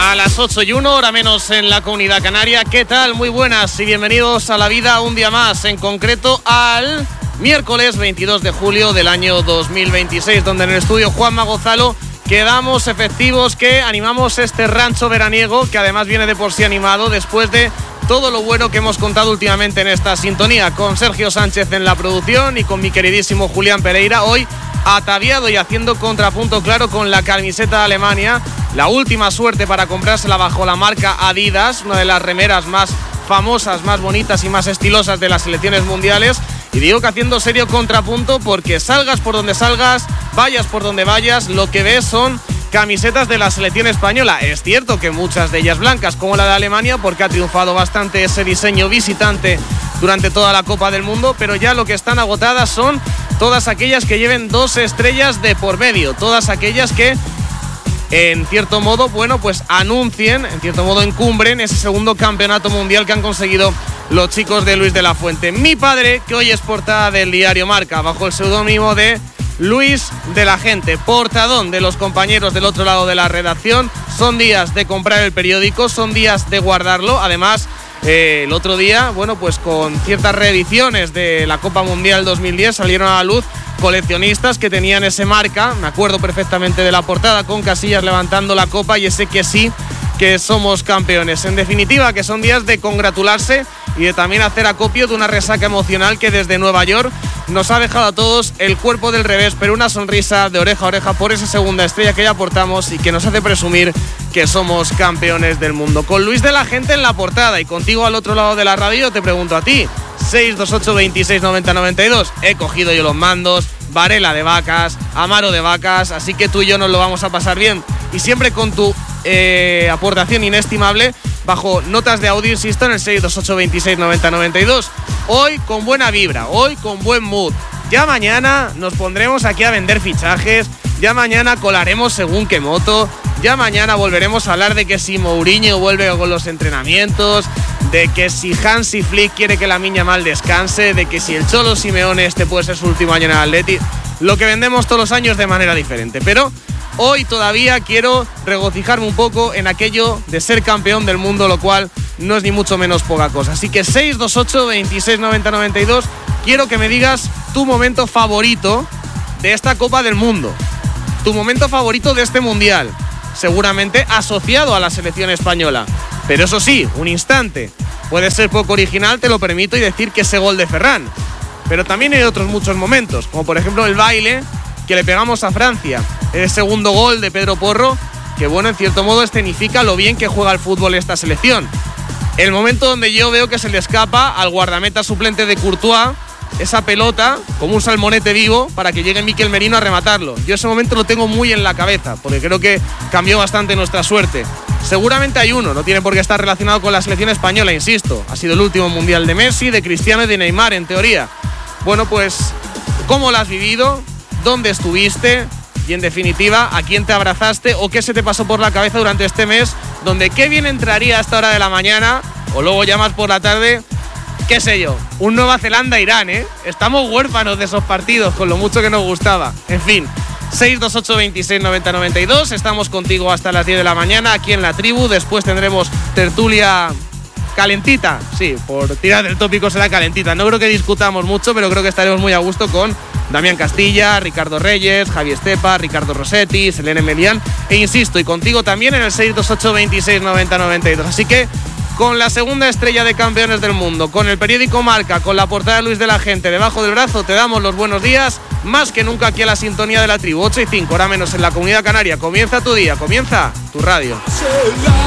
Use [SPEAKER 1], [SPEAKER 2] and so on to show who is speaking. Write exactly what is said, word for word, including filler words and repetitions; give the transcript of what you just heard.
[SPEAKER 1] A las ocho y uno, hora menos en la Comunidad Canaria. ¿Qué tal? Muy buenas y bienvenidos a La Vida un día más, en concreto al miércoles veintidós de julio del año dos mil veintiséis, donde en el estudio Juanma Gonzalo quedamos efectivos que animamos este rancho veraniego, que además viene de por sí animado después de todo lo bueno que hemos contado últimamente en esta sintonía, con Sergio Sánchez en la producción y con mi queridísimo Julián Pereira, hoy ataviado y haciendo contrapunto claro con la camiseta de Alemania. La última suerte para comprársela bajo la marca Adidas, una de las remeras más famosas, más bonitas y más estilosas de las selecciones mundiales. Y digo que haciendo serio contrapunto porque salgas por donde salgas, vayas por donde vayas, lo que ves son camisetas de la selección española. Es cierto que muchas de ellas blancas, como la de Alemania, porque ha triunfado bastante ese diseño visitante durante toda la Copa del Mundo, pero ya lo que están agotadas son todas aquellas que lleven dos estrellas de por medio, todas aquellas que en cierto modo, bueno, pues anuncien, en cierto modo encumbren ese segundo campeonato mundial que han conseguido los chicos de Luis de la Fuente. Mi padre, que hoy es portada del diario Marca, bajo el seudónimo de Luis de la Gente, portadón de los compañeros del otro lado de la redacción. Son días de comprar el periódico, son días de guardarlo. Además, eh, el otro día, bueno, pues con ciertas reediciones de la Copa Mundial dos mil diez salieron a la luz coleccionistas que tenían ese Marca. Me acuerdo perfectamente de la portada con Casillas levantando la copa y ese que sí que somos campeones. En definitiva, que son días de congratularse y de también hacer acopio de una resaca emocional que desde Nueva York nos ha dejado a todos el cuerpo del revés, pero una sonrisa de oreja a oreja por esa segunda estrella que ya portamos y que nos hace presumir que somos campeones del mundo. Con Luis de la Gente en la portada y contigo al otro lado de la radio, te pregunto a ti, seis dos ocho, veintiséis, noventa, noventa y dos. He cogido yo los mandos, Varela de vacas, Amaro de vacas, así que tú y yo nos lo vamos a pasar bien. Y siempre con tu eh, aportación inestimable bajo notas de audio, insisto, en el seis dos ocho, veintiséis, noventa, noventa y dos. Hoy con buena vibra, hoy con buen mood. Ya mañana nos pondremos aquí a vender fichajes, ya mañana colaremos según qué moto, ya mañana volveremos a hablar de que si Mourinho vuelve con los entrenamientos, de que si Hansi Flick quiere que la Miña mal descanse, de que si el Cholo Simeone este puede ser su último año en el Atleti, lo que vendemos todos los años de manera diferente. Pero hoy todavía quiero regocijarme un poco en aquello de ser campeón del mundo, lo cual no es ni mucho menos poca cosa. Así que seis dos ocho, veintiséis, noventa, noventa y dos, quiero que me digas tu momento favorito de esta Copa del Mundo, tu momento favorito de este Mundial, seguramente asociado a la selección española. Pero eso sí, un instante. Puede ser poco original, te lo permito, y decir que ese gol de Ferran. Pero también hay otros muchos momentos, como por ejemplo el baile que le pegamos a Francia, el segundo gol de Pedro Porro, que bueno, en cierto modo escenifica lo bien que juega el fútbol esta selección. El momento donde yo veo que se le escapa al guardameta suplente de Courtois esa pelota como un salmonete vivo para que llegue Mikel Merino a rematarlo. Yo ese momento lo tengo muy en la cabeza, porque creo que cambió bastante nuestra suerte. Seguramente hay uno, no tiene por qué estar relacionado con la selección española, insisto. Ha sido el último mundial de Messi, de Cristiano y de Neymar, en teoría. Bueno, pues, ¿cómo lo has vivido? ¿Dónde estuviste? Y en definitiva, ¿a quién te abrazaste o qué se te pasó por la cabeza durante este mes? Donde qué bien entraría a esta hora de la mañana, o luego ya más por la tarde, qué sé yo, un Nueva Zelanda-Irán, ¿eh? Estamos huérfanos de esos partidos, con lo mucho que nos gustaba. En fin, seis dos ocho, veintiséis, noventa, noventa y dos. Estamos contigo hasta las diez de la mañana aquí en La Tribu. Después tendremos tertulia calentita. Sí, por tirar del tópico será calentita. No creo que discutamos mucho, pero creo que estaremos muy a gusto con Damián Castilla, Ricardo Reyes, Javi Estepa, Ricardo Rossetti, Selene Melián. E insisto, y contigo también en el seis dos ocho, veintiséis, noventa, noventa y dos. Así que con la segunda estrella de campeones del mundo, con el periódico Marca, con la portada de Luis de la Gente debajo del brazo, te damos los buenos días, más que nunca aquí a la sintonía de La Tribu. Ocho y cinco, hora menos en la Comunidad Canaria. Comienza tu día, comienza tu radio.